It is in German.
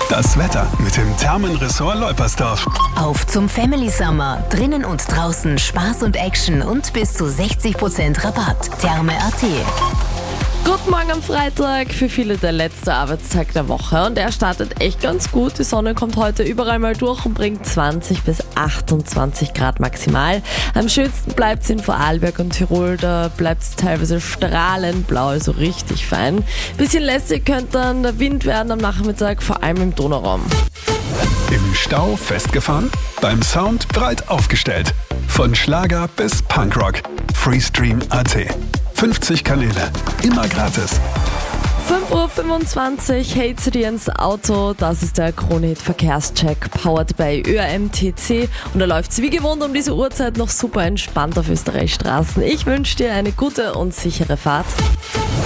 Das Wetter mit dem Thermenressort Leupersdorf. Auf zum Family Summer. Drinnen und draußen Spaß und Action und bis zu 60% Rabatt. Therme.at. Guten Morgen am Freitag, für viele der letzte Arbeitstag der Woche und er startet echt ganz gut. Die Sonne kommt heute überall mal durch und bringt 20 bis 28 Grad maximal. Am schönsten bleibt es in Vorarlberg und Tirol, da bleibt es teilweise strahlend blau, also richtig fein. Bisschen lästig könnte dann der Wind werden am Nachmittag, vor allem im Donauraum. Im Stau festgefahren? Beim Sound breit aufgestellt. Von Schlager bis Punkrock. Freestream.at. 50 Kanäle. Immer gratis. 5.25 Uhr, hey zu dir ins Auto, das ist der Krone-Hit Verkehrscheck, powered by ÖAMTC und da läuft's wie gewohnt um diese Uhrzeit noch super entspannt auf Österreichs Straßen. Ich wünsche dir eine gute und sichere Fahrt.